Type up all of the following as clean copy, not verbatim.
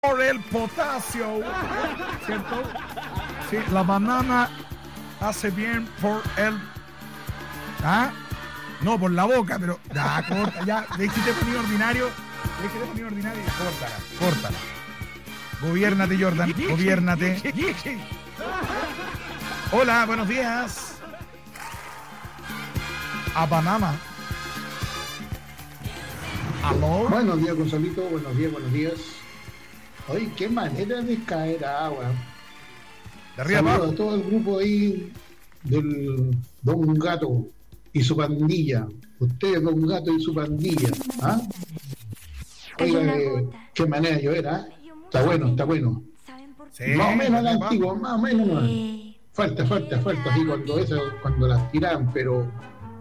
por el potasio, ¿cierto? Sí, la banana hace bien por el... ¿Ah? No, por la boca, pero... Ya, corta, ya. Déjate poner ordinario. Córtala. Gobiérnate, Jordan, gobiérnate. Hola, buenos días. A Panamá. ¿Aló? Buenos días, Gonzalito. Buenos días. Oye, qué manera de caer agua. De arriba Saludos abajo. a todo el grupo ahí del Don Gato y su pandilla. Ustedes, Don Gato y su pandilla. ¿Ah? Oiga, qué manera de llover, ¿ah? Está bueno. Sí, Más o menos la abajo. antigua, más o menos. ¿No? Falta, así cuando las tiraban, pero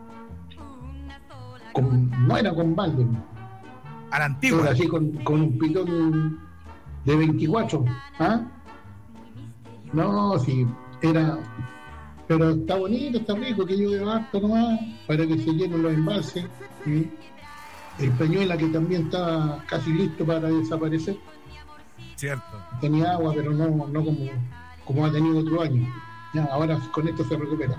no era con balde. A la antigua. Era así con un pitón de 24. ¿Ah? No, sí, era. Pero está bonito, está rico, que llueve harto nomás, para que se llenen los embalses. ¿Sí? El Peñuela, que también está casi listo para desaparecer. Cierto. Tenía agua, pero no como ha tenido otro año. Ya, ahora con esto se recupera.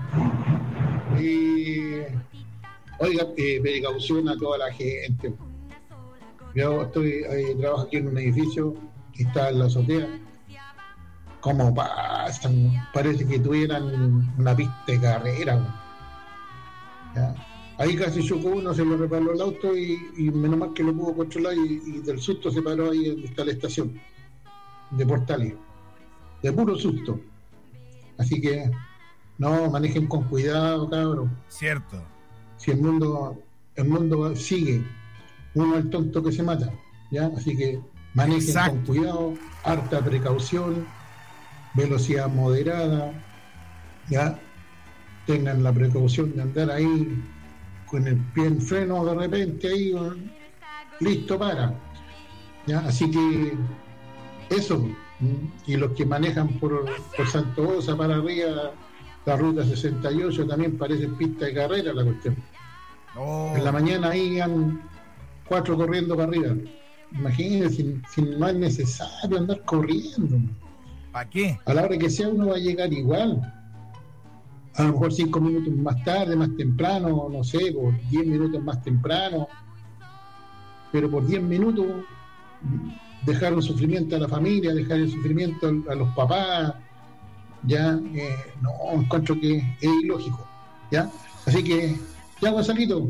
Oiga, precaución a toda la gente. Yo trabajo aquí en un edificio que está en la azotea. ¿Cómo pasan? Parece que tuvieran una pista de carrera. ¿Ya? Ahí casi chocó uno, se lo reparó el auto y menos mal que lo pudo controlar y del susto se paró ahí donde está la estación de Portales. De puro susto. Así que no, manejen con cuidado, cabrón. Cierto. Si el mundo sigue, uno es el tonto que se mata, ¿ya? Así que manejen Exacto. con cuidado, harta precaución, velocidad moderada, ¿ya? Tengan la precaución de andar ahí con el pie en freno de repente ahí, listo para, ¿ya? Así que eso. Y los que manejan por Santo Osa para arriba, la ruta 68 también parece pista de carrera la cuestión. Oh. En la mañana ahí han 4 corriendo para arriba. Imagínense, si no es necesario andar corriendo. ¿Para qué? A la hora que sea uno va a llegar igual. A lo mejor 5 minutos más tarde, más temprano, no sé, por 10 minutos más temprano. Pero por 10 minutos dejar el sufrimiento a la familia, dejar el sufrimiento a los papás, ya, no, encuentro que es ilógico, ¿ya? Así que, ya, Gonzalito,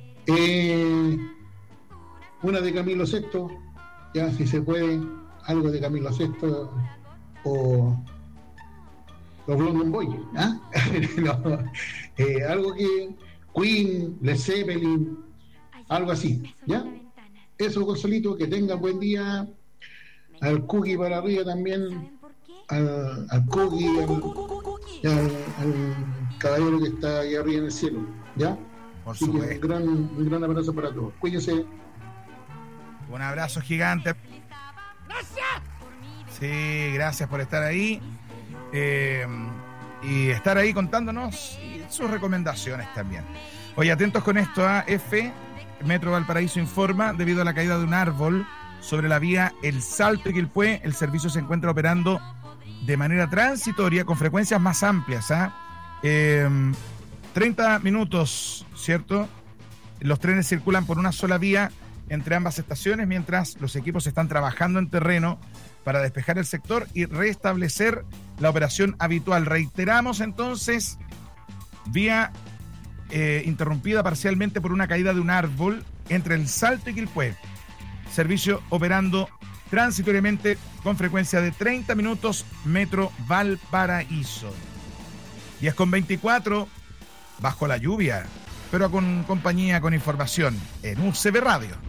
una de Camilo Sesto, ya, si se puede, algo de Camilo Sesto, o los London Boys, ¿ah? No, algo que Queen, Led Zeppelin, algo así, ¿ya? Eso, Gonzalito, que tenga buen día. Al Cookie para arriba también, al Cookie, al caballero que está ahí arriba en el cielo, ¿ya? Por Así que supuesto. un gran abrazo para todos. Cuídense. Un abrazo gigante. Sí, gracias por estar ahí. Y estar ahí contándonos sus recomendaciones también. Oye, atentos con esto, Metro Valparaíso informa, debido a la caída de un árbol sobre la vía El Salto y Quilpué, el servicio se encuentra operando de manera transitoria con frecuencias más amplias. 30 minutos, ¿cierto? Los trenes circulan por una sola vía entre ambas estaciones mientras los equipos están trabajando en terreno para despejar el sector y restablecer la operación habitual. Reiteramos entonces, vía interrumpida parcialmente por una caída de un árbol entre El Salto y Quilpué. Servicio operando transitoriamente con frecuencia de 30 minutos, Metro Valparaíso. 10:24, bajo la lluvia, pero con compañía, con información en UCB Radio.